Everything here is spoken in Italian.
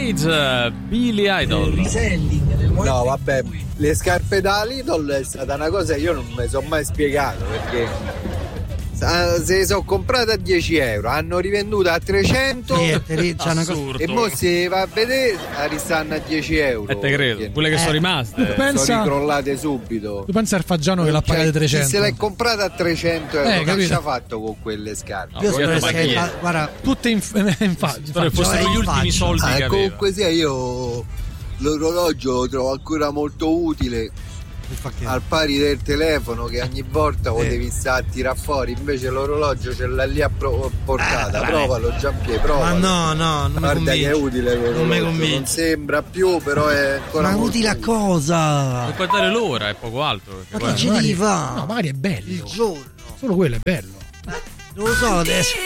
Page, Billy Idol. No, vabbè, le scarpe da Lidl è stata una cosa che io non mi sono mai spiegato, perché se le sono comprate a 10 euro, hanno rivenduta a 300 e mo se va a vedere ristanno a 10 euro. E te credo, quelle che sono rimaste sono ricrollate subito. Tu pensa al Faggiano che l'ha pagata 300? Se l'hai comprata a 300 euro, che ci ha fatto con quelle scarpe? Guarda, tutte in fossero gli ultimi soldi che aveva. Comunque sia, io l'orologio lo trovo ancora molto utile, al pari del telefono che ogni volta potevi stare a tirare fuori, invece l'orologio ce l'ha lì a portata. Provalo, Giampiero, provalo. Ma no, non guarda mi che è utile l'orologio. Non mi convince. Non sembra più, però è ancora ma utile a cosa? Per guardare l'ora è poco altro. Ma che ci devi fare? No, magari è bello. Il giorno. Solo quello è bello. Non lo so adesso.